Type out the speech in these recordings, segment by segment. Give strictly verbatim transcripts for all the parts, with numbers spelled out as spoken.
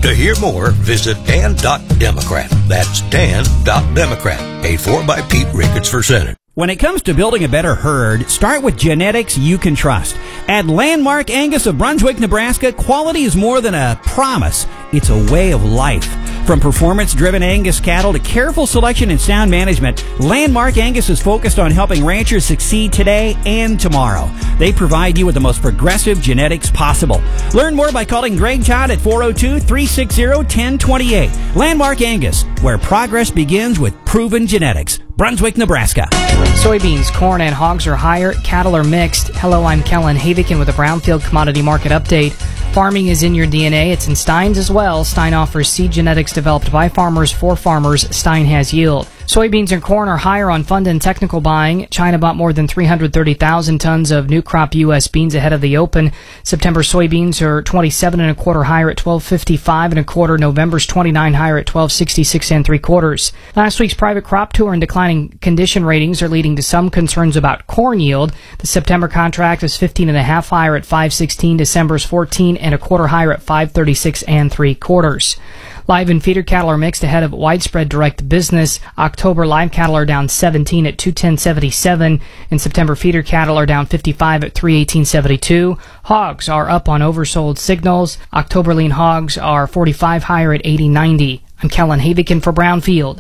To hear more, visit dan dot democrat. That's dan dot democrat. Paid for by Pete Ricketts for Senate. When it comes to building a better herd, start with genetics you can trust. At Landmark Angus of Brunswick, Nebraska, quality is more than a promise. It's a way of life. From performance-driven Angus cattle to careful selection and sound management, Landmark Angus is focused on helping ranchers succeed today and tomorrow. They provide you with the most progressive genetics possible. Learn more by calling Greg Todd at four oh two, three six zero, one oh two eight. Landmark Angus, where progress begins with proven genetics. Brunswick, Nebraska. Soybeans, corn, and hogs are higher. Cattle are mixed. Hello, I'm Kellen Havikin with a Brownfield Commodity Market Update. Farming is in your D N A. It's in Stein's as well. Stein offers seed genetics developed by farmers for farmers. Stein has yield. Soybeans and corn are higher on fund and technical buying. China bought more than three hundred thirty thousand tons of new crop U S beans ahead of the open. September soybeans are twenty-seven and a quarter higher at twelve fifty-five and a quarter. November's twenty-nine higher at twelve sixty-six and three quarters. Last week's private crop tour and declining condition ratings are leading to some concerns about corn yield. The September contract was fifteen and a half higher at five sixteen. December's fourteen and a quarter higher at five thirty-six and three quarters. Live and feeder cattle are mixed ahead of widespread direct business. October live cattle are down seventeen at two ten seventy-seven, and September feeder cattle are down fifty-five at three eighteen seventy-two. Hogs are up on oversold signals. October lean hogs are forty-five higher at eighty ninety. I'm Kellen Havikin for Brownfield.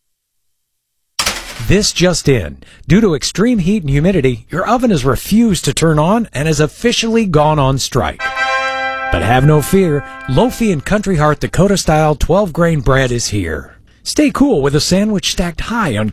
This just in. Due to extreme heat and humidity, your oven has refused to turn on and has officially gone on strike. But have no fear, Lofi and Country Heart Dakota-style twelve grain bread is here. Stay cool with a sandwich stacked high on